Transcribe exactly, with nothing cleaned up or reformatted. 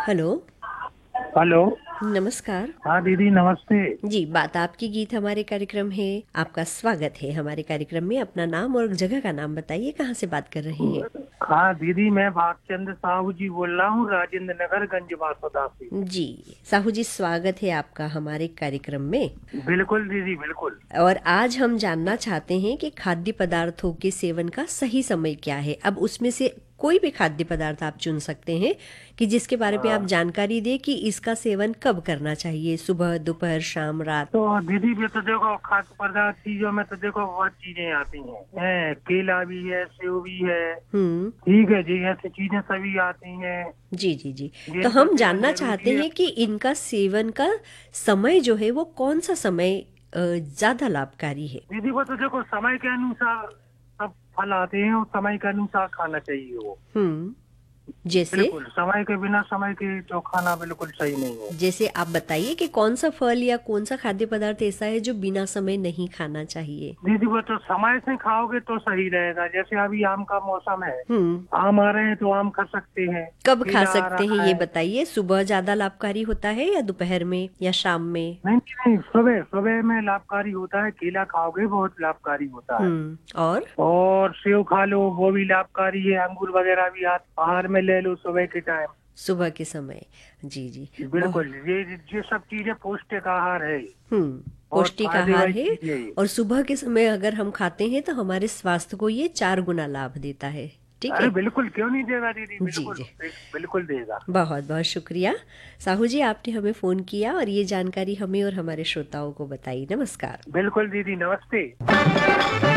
Hello. Hello. नमस्कार। हाँ दीदी नमस्ते। जी, बात आपकी गीत हमारे कार्यक्रम है। आपका स्वागत है हमारे कार्यक्रम में। अपना नाम और जगह का नाम बताइए, कहाँ से बात कर रहे हैं? हाँ दीदी, मैं भागचंद साहू जी बोल रहा हूँ, राजेंद्र नगर गंज बासोदा से। जी, साहू जी, स्वागत है आपका हमारे कार्यक्रम में। बिल्कुल दीदी बिल्कुल। और आज हम जानना चाहते हैं कि खाद्य पदार्थों के सेवन का सही समय क्या है। अब उसमें से कोई भी खाद्य पदार्थ आप चुन सकते हैं कि जिसके बारे में आप हाँ जानकारी दें कि इसका सेवन कब करना चाहिए, सुबह, दोपहर, शाम, रात। तो दीदी भी तो देखो, खाद्य पदार्थ चीजों में तो देखो बहुत चीजें आती हैं हैं, केला भी है, सेव भी है। हम्म। ठीक है जी, ऐसी चीजें सभी आती हैं जी जी जी। तो जिनका हम सेवन जानना चाहते जरूरी है। हैं कि इनका सेवन का समय जो है वो कौन सा समय अ, ज्यादा लाभकारी है। दीदी वो तो देखो, समय के अनुसार सब फल आते हैं और समय के अनुसार खाना चाहिए वो। हम्म। जैसे बिल्कुल, समय के बिना समय के तो खाना बिल्कुल सही नहीं है। जैसे आप बताइए कि कौन सा फल या कौन सा खाद्य पदार्थ ऐसा है जो बिना समय नहीं खाना चाहिए। दीदी वो तो समय से खाओगे तो सही रहेगा। जैसे अभी आम का मौसम है, हम्म। आम आ रहे हैं तो आम खा सकते हैं। कब खा केला आ सकते हैं रहा ये है। बताइए। सुबह ज्यादा लाभकारी होता है या दोपहर में या शाम में? नहीं नहीं, सुबह सुबह में लाभकारी होता है। केला खाओगे बहुत लाभकारी होता है। हम्म। और और सेव खा लो, वो भी लाभकारी है। अंगूर वगैरह भी आप आहार में ले लो सुबह के टाइम। सुबह के समय। जी जी। बहुत। बिल्कुल, ये ये सब चीजें पौष्टिक आहार है। हम्म। बहुत पौष्टिक फायदे आहार वाली है। चीज है ये। और सुबह के समय अगर हम खाते हैं तो हमारे स्वास्थ्य को ये चार गुना लाभ देता है। ठीक अरे है। बिल्कुल, क्यों नहीं देगा दीदी, जी बिल्कुल जी। बिल्कुल देगा। बहुत बहुत शुक्रिया साहू जी, आपने हमें फ़ोन किया और ये जानकारी हमें और हमारे श्रोताओं को बताई। नमस्कार। बिल्कुल दीदी, नमस्ते।